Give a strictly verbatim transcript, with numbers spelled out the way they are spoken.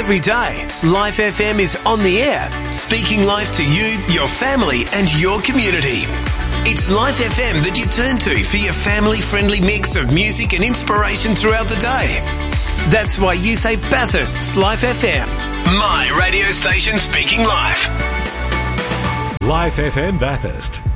Every day, Life F M is on the air, speaking life to you, your family and your community. It's Life F M that you turn to for your family-friendly mix of music and inspiration throughout the day. That's why you say Bathurst's Life F M. My radio station speaking life. Life F M Bathurst.